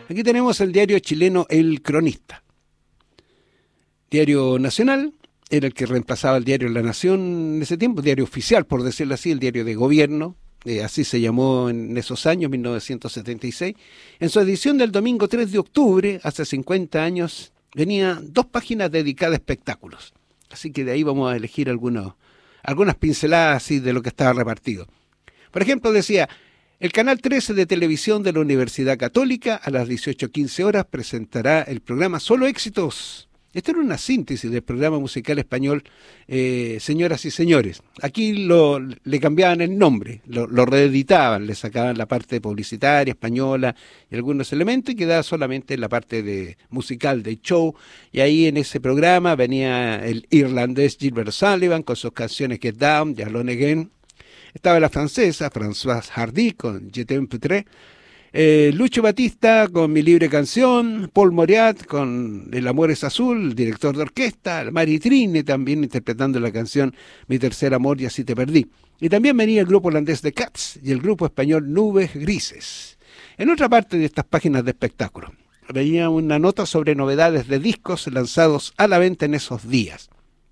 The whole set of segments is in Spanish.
Aquí tenemos el diario chileno El Cronista. Diario nacional, era el que reemplazaba el diario La Nación en ese tiempo, diario oficial, por decirlo así, el diario de gobierno, así se llamó en esos años, 1976. En su edición del domingo 3 de octubre, hace 50 años, venía 2 páginas dedicadas a espectáculos. Así que de ahí vamos a elegir algunas pinceladas así de lo que estaba repartido. Por ejemplo, decía: el canal 13 de televisión de la Universidad Católica a las 18:15 horas presentará el programa Solo Éxitos. Esta era una síntesis del programa musical español Señoras y Señores. Aquí le cambiaban el nombre, lo reeditaban, le sacaban la parte publicitaria española y algunos elementos y quedaba solamente la parte musical de show. Y ahí en ese programa venía el irlandés Gilbert Sullivan con sus canciones Get Down, Alone Again. Estaba la francesa Françoise Hardy con Je t'aime peut-être. Lucho Batista con Mi Libre Canción, Paul Moriat con El Amor es Azul, director de orquesta, Mari Trine también interpretando la canción Mi Tercer Amor y Así Te Perdí. Y también venía el grupo holandés The Cats y el grupo español Nubes Grises. En otra parte de estas páginas de espectáculos venía una nota sobre novedades de discos lanzados a la venta en esos días.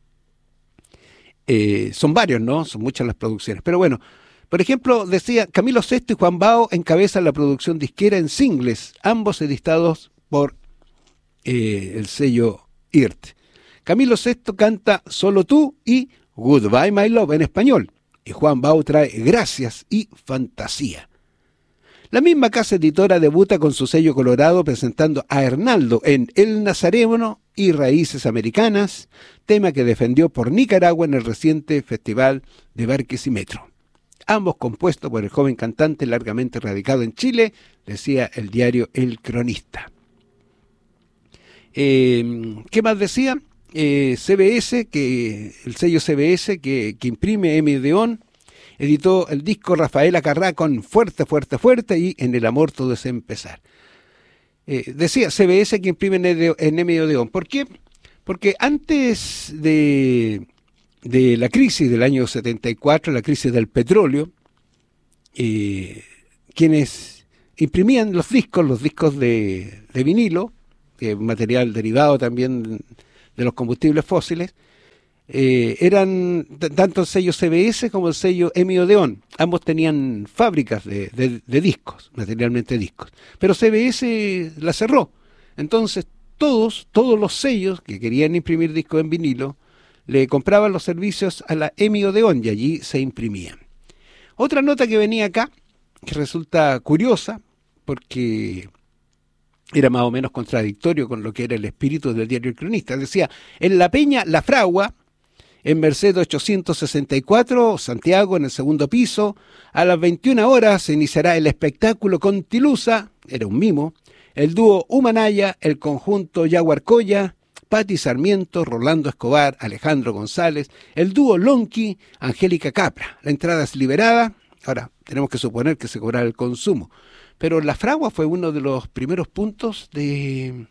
Son varios, ¿no? Son muchas las producciones, pero bueno. Por ejemplo, decía: Camilo VI y Juan Bao encabezan la producción disquera en singles, ambos editados por el sello IRT. Camilo VI canta Solo Tú y Goodbye My Love en español, y Juan Bao trae Gracias y Fantasía. La misma casa editora debuta con su sello colorado presentando a Hernaldo en El Nazareno y Raíces Americanas, tema que defendió por Nicaragua en el reciente Festival de Barques y Metro. Ambos compuestos por el joven cantante largamente radicado en Chile, decía el diario El Cronista. ¿Qué más decía? CBS, el sello CBS que imprime M. Odeón, editó el disco Rafaela Carrá con Fuerte, Fuerte, Fuerte y En el Amor Todo es Empezar. Decía CBS que imprime en M. Odeón. ¿Por qué? Porque antes de la crisis del año 74, la crisis del petróleo, quienes imprimían los discos de vinilo, material derivado también de los combustibles fósiles, eran tanto el sello CBS como el sello M. Odeón. Ambos tenían fábricas de discos, materialmente discos, pero CBS la cerró. Entonces todos los sellos que querían imprimir discos en vinilo le compraban los servicios a la M. Odeón y allí se imprimían. Otra nota que venía acá, que resulta curiosa, porque era más o menos contradictorio con lo que era el espíritu del diario El Cronista. Decía: en La Peña, La Fragua, en Merced 864, Santiago, en el segundo piso, a las 21 horas se iniciará el espectáculo Contilusa, era un mimo, el dúo Humanaya, el conjunto Yaguarcoya, Pati Sarmiento, Rolando Escobar, Alejandro González, el dúo Lonqui, Angélica Capra. La entrada es liberada. Ahora, tenemos que suponer que se cobrará el consumo. Pero La Fragua fue uno de los primeros puntos en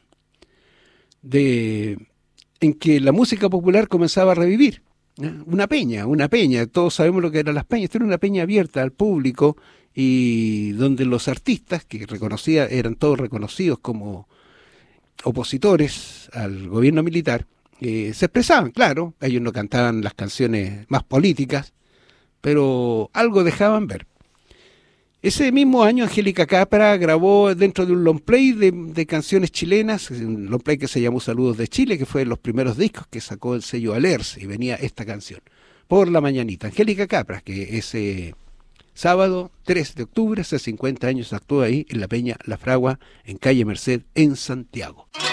que la música popular comenzaba a revivir. Una peña. Todos sabemos lo que eran las peñas. Esta era una peña abierta al público y donde los artistas, que eran todos reconocidos como opositores al gobierno militar, se expresaban, claro. Ellos no cantaban las canciones más políticas, pero algo dejaban ver. Ese mismo año Angélica Capra grabó dentro de un long play de canciones chilenas, un long play que se llamó Saludos de Chile, que fue de los primeros discos que sacó el sello Alerce, y venía esta canción, Por la Mañanita. Angélica Capra, que ese sábado 3 de octubre, hace 50 años, actuó ahí en la Peña La Fragua, en calle Merced, en Santiago.